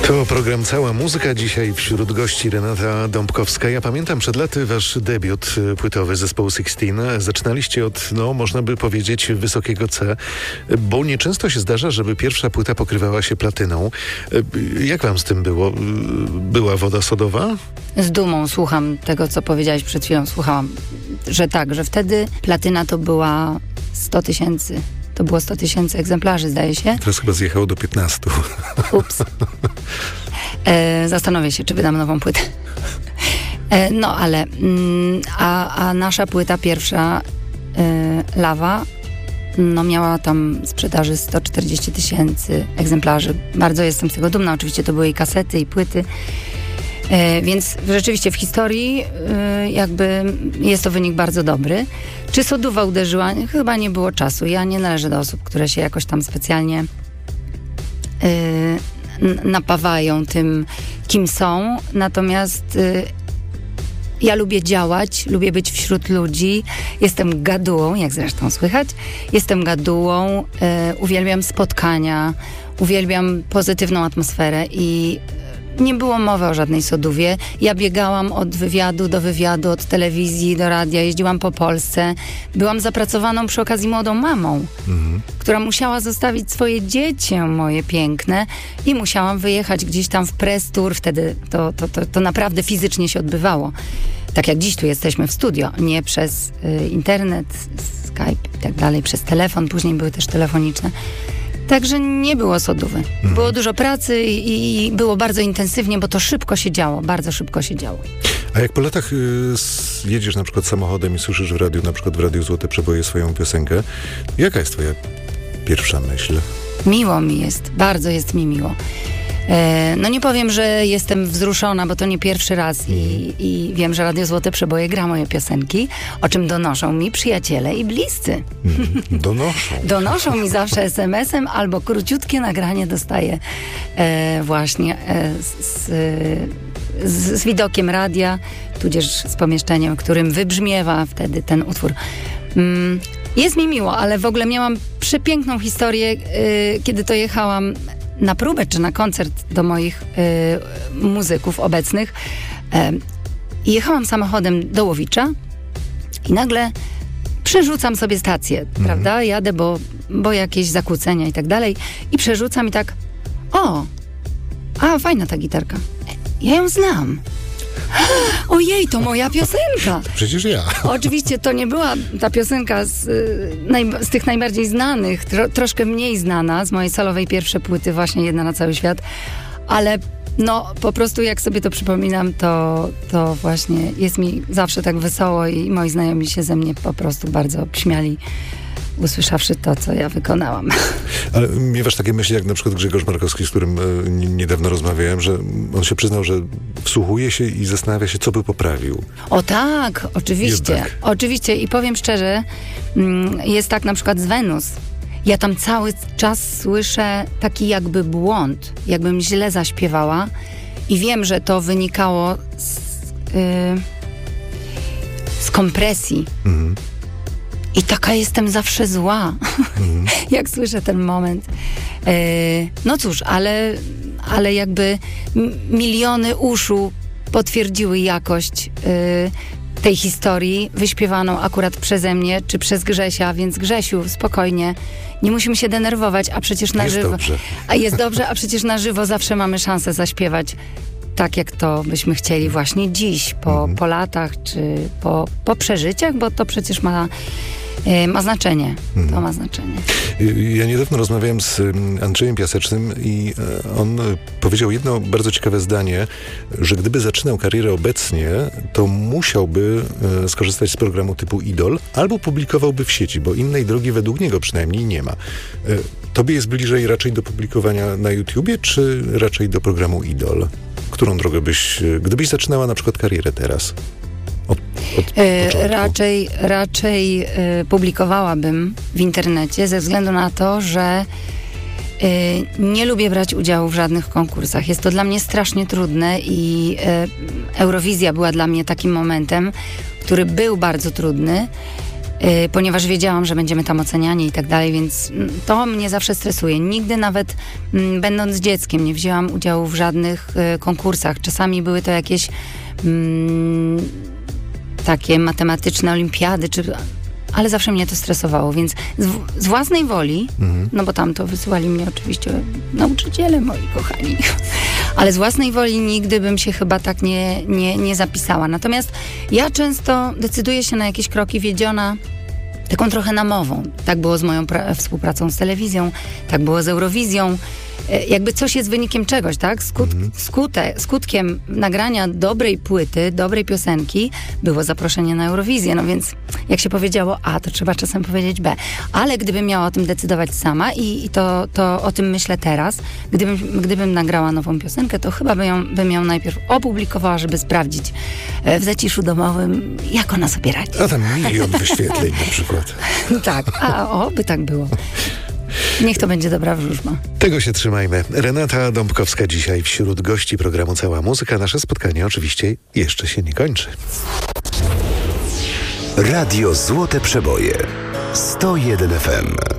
To program Cała Muzyka. Dzisiaj wśród gości Renata Dąbkowska. Ja pamiętam przed laty wasz debiut płytowy zespołu Sixteen. Zaczynaliście od, można by powiedzieć, wysokiego C, bo nieczęsto się zdarza, żeby pierwsza płyta pokrywała się platyną. Jak wam z tym było? Była woda sodowa? Z dumą słucham tego, co powiedziałeś przed chwilą. Słuchałam, że tak, że wtedy platyna to była 100 000. To było 100 000 egzemplarzy, zdaje się. Teraz chyba zjechało do 15. Ups. Zastanowię się, czy wydam nową płytę. Ale a nasza płyta pierwsza, Lawa, miała tam sprzedaży 140 000 egzemplarzy. Bardzo jestem z tego dumna. Oczywiście to były i kasety, i płyty. Więc rzeczywiście w historii jakby jest to wynik bardzo dobry. Czy soduwa uderzyła? Chyba nie było czasu. Ja nie należę do osób, które się jakoś tam specjalnie napawają tym, kim są. Natomiast ja lubię działać, lubię być wśród ludzi. Jestem gadułą, jak zresztą słychać. Jestem gadułą, uwielbiam spotkania, uwielbiam pozytywną atmosferę i nie było mowy o żadnej sodówie. Ja biegałam od wywiadu do wywiadu, od telewizji do radia, jeździłam po Polsce. Byłam zapracowaną przy okazji młodą mamą, która musiała zostawić swoje dziecię moje piękne i musiałam wyjechać gdzieś tam w press tour. Wtedy to naprawdę fizycznie się odbywało. Tak jak dziś tu jesteśmy w studio, nie przez internet, Skype i tak dalej, przez telefon. Później były też telefoniczne. Także nie było sodówy. Było dużo pracy i było bardzo intensywnie, bo to szybko się działo, bardzo szybko się działo. A jak po latach jedziesz na przykład samochodem i słyszysz w radiu, na przykład w Radiu Złote Przeboje swoją piosenkę, jaka jest twoja pierwsza myśl? Miło mi jest, bardzo jest mi miło. Nie powiem, że jestem wzruszona, bo to nie pierwszy raz i wiem, że Radio Złote Przeboje gra moje piosenki, o czym donoszą mi przyjaciele i bliscy. Donoszą mi zawsze SMS-em albo króciutkie nagranie dostaję właśnie z widokiem radia, tudzież z pomieszczeniem, w którym wybrzmiewa wtedy ten utwór. Jest mi miło, ale w ogóle miałam przepiękną historię, kiedy to jechałam na próbę czy na koncert do moich muzyków obecnych i jechałam samochodem do Łowicza i nagle przerzucam sobie stację, prawda? Jadę, bo jakieś zakłócenia i tak dalej i przerzucam i tak fajna ta gitarka. Ja ją znam. Ojej, to moja piosenka. Przecież ja. Oczywiście to nie była ta piosenka z tych najbardziej znanych, troszkę mniej znana, z mojej solowej pierwszej płyty, właśnie Jedna na cały świat, ale po prostu jak sobie to przypominam, to właśnie jest mi zawsze tak wesoło i moi znajomi się ze mnie po prostu bardzo śmiali, usłyszawszy to, co ja wykonałam. Ale miewasz takie myśli, jak na przykład Grzegorz Markowski, z którym niedawno rozmawiałem, że on się przyznał, że wsłuchuje się i zastanawia się, co by poprawił. O tak, oczywiście. Jednak. Oczywiście i powiem szczerze, jest tak na przykład z Wenus. Ja tam cały czas słyszę taki jakby błąd, jakbym źle zaśpiewała i wiem, że to wynikało z kompresji. I taka jestem zawsze zła, jak słyszę ten moment. No cóż, ale jakby miliony uszu potwierdziły jakość tej historii, wyśpiewaną akurat przeze mnie, czy przez Grzesia, więc Grzesiu, spokojnie, nie musimy się denerwować, a przecież na żywo... Dobrze. Jest dobrze, a przecież na żywo zawsze mamy szansę zaśpiewać tak, jak to byśmy chcieli właśnie dziś, po latach, czy po przeżyciach, bo to przecież ma znaczenie. To ma znaczenie. Ja niedawno rozmawiałem z Andrzejem Piasecznym i on powiedział jedno bardzo ciekawe zdanie, że gdyby zaczynał karierę obecnie, to musiałby skorzystać z programu typu Idol albo publikowałby w sieci, bo innej drogi według niego przynajmniej nie ma. Tobie jest bliżej raczej do publikowania na YouTubie, czy raczej do programu Idol? Którą drogę gdybyś zaczynała na przykład karierę teraz? Raczej publikowałabym w internecie ze względu na to, że nie lubię brać udziału w żadnych konkursach. Jest to dla mnie strasznie trudne i Eurowizja była dla mnie takim momentem, który był bardzo trudny. ponieważ wiedziałam, że będziemy tam oceniani i tak dalej, więc to mnie zawsze stresuje. Nigdy nawet będąc dzieckiem nie wzięłam udziału w żadnych konkursach. Czasami były to jakieś takie matematyczne olimpiady, ale zawsze mnie to stresowało, więc z własnej woli, no bo tam to wysyłali mnie oczywiście nauczyciele moi kochani, ale z własnej woli nigdy bym się chyba tak nie zapisała. Natomiast ja często decyduję się na jakieś kroki wiedziona taką trochę namową. Tak było z moją współpracą z telewizją, tak było z Eurowizją. Jakby coś jest wynikiem czegoś, tak? Skutkiem nagrania dobrej płyty, dobrej piosenki było zaproszenie na Eurowizję. No więc jak się powiedziało A, to trzeba czasem powiedzieć B. Ale gdybym miała o tym decydować sama i to o tym myślę teraz, gdybym nagrała nową piosenkę, to chyba bym ją najpierw opublikowała, żeby sprawdzić w zaciszu domowym, jak ona sobie radzi. A tam 1 000 000 wyświetleń na przykład. Tak, by tak było. Niech to będzie dobra wróżba. Tego się trzymajmy. Renata Dąbkowska dzisiaj wśród gości programu Cała Muzyka. Nasze spotkanie oczywiście jeszcze się nie kończy. Radio Złote Przeboje 101 FM.